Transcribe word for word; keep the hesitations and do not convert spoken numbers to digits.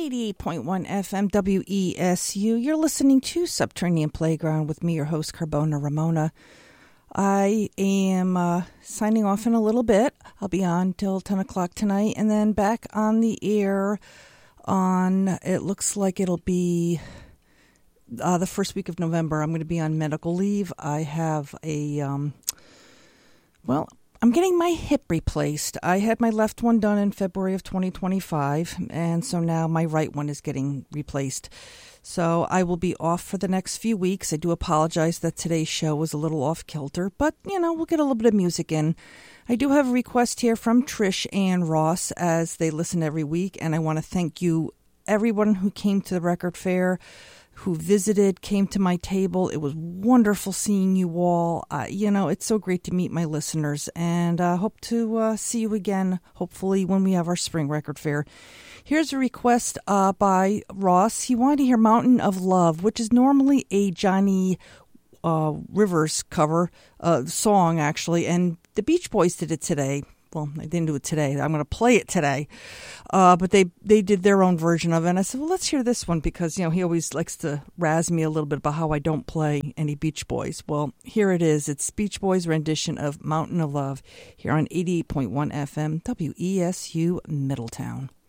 eighty-eight point one F M W E S U. You're listening to Subterranean Playground with me, your host, Carbona Ramona. I am uh, signing off in a little bit. I'll be on till ten o'clock tonight, and then back on the air on, it looks like it'll be uh, the first week of November. I'm going to be on medical leave. I have a, um, well, I'm getting my hip replaced. I had my left one done in February of twenty twenty-five, and so now my right one is getting replaced. So I will be off for the next few weeks. I do apologize that today's show was a little off-kilter, but, you know, we'll get a little bit of music in. I do have a request here from Trish and Ross as they listen every week, and I want to thank you, everyone who came to the record fair, who visited, came to my table. It was wonderful seeing you all. Uh, you know, it's so great to meet my listeners, and I uh, hope to uh, see you again, hopefully, when we have our spring record fair. Here's a request uh, by Ross. He wanted to hear Mountain of Love, which is normally a Johnny uh, Rivers cover uh, song, actually, and the Beach Boys did it today. Well, I didn't do it today. I'm going to play it today. Uh, but they, they did their own version of it. And I said, well, let's hear this one because, you know, he always likes to razz me a little bit about how I don't play any Beach Boys. Well, here it is. It's Beach Boys' rendition of Mountain of Love here on eighty-eight point one F M W E S U Middletown.